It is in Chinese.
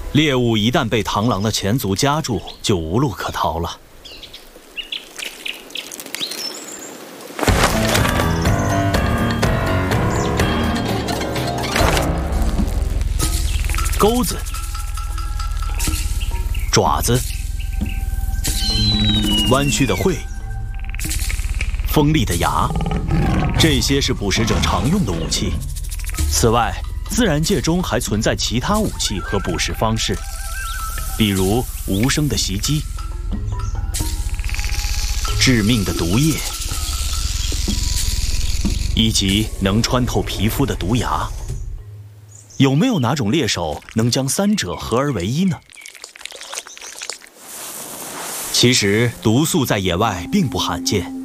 猎物一旦被螳螂的前足夹住，就无路可逃了。钩子、爪子、弯曲的喙、锋利的牙，这些是捕食者常用的武器。此外，自然界中还存在其他武器和捕食方式，比如无声的袭击、致命的毒液，以及能穿透皮肤的毒牙。有没有哪种猎手能将三者合而为一呢？其实，毒素在野外并不罕见。